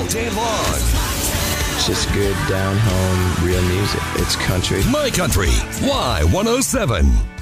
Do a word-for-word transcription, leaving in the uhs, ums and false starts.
day long. It's just good, down-home, real music. It's country. My Country, Y one oh seven.